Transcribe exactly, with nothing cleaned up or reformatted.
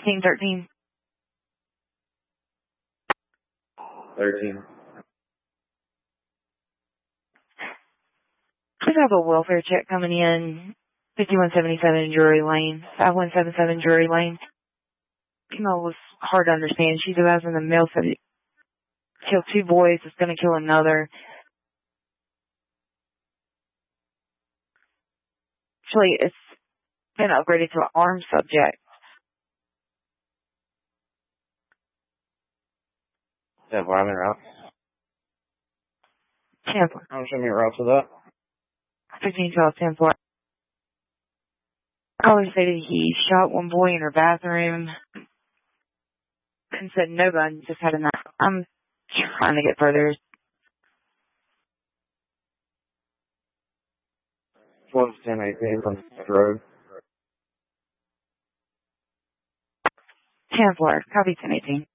fifteen thirteen. thirteen. We have a welfare check coming in, fifty-one seventy-seven Drury Lane, five one seven seven Drury Lane. Female was hard to understand. She's advising the male said it killed two boys, it's going to kill another. Actually, it's been upgraded to an armed subject. Yeah, well, I'm in route. Tampa. I'm showing me a route to that. fifteen twelve ten four. Caller stated he shot one boy in her bathroom and said no gun, just had a knife. I'm trying to get further. twelve ten eighteen from the road. ten four. Copy ten eighteen.